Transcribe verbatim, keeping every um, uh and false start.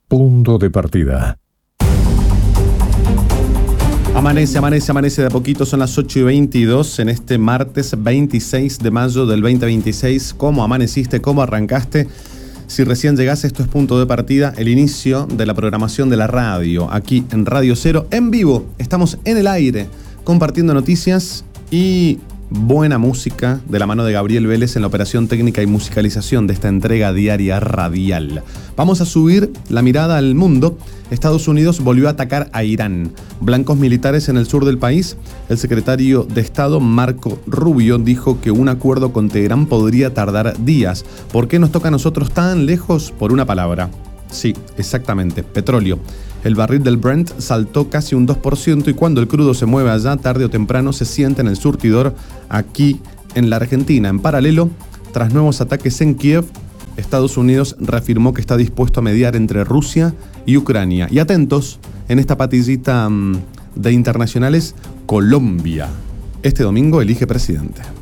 Punto de partida. Amanece, amanece, amanece de a poquito, son las ocho y veintidós en este martes veintiséis de mayo del veinte veintiséis. ¿Cómo amaneciste? ¿Cómo arrancaste? Si recién llegás, esto es Punto de Partida, el inicio de la programación de la radio, aquí en Radio Cero, en vivo. Estamos en el aire, compartiendo noticias y buena música de la mano de Gabriel Vélez en la operación técnica y musicalización de esta entrega diaria radial. Vamos a subir la mirada al mundo. Estados Unidos volvió a atacar a Irán. Blancos militares en el sur del país. El secretario de Estado, Marco Rubio, dijo que un acuerdo con Teherán podría tardar días. ¿Por qué nos toca a nosotros tan lejos? Por una palabra. Sí, exactamente, petróleo. El barril del Brent saltó casi un dos por ciento y cuando el crudo se mueve allá, tarde o temprano se siente en el surtidor aquí en la Argentina. En paralelo, tras nuevos ataques en Kiev, Estados Unidos reafirmó que está dispuesto a mediar entre Rusia y Ucrania. Y atentos, en esta patillita de internacionales, Colombia. Este domingo elige presidente.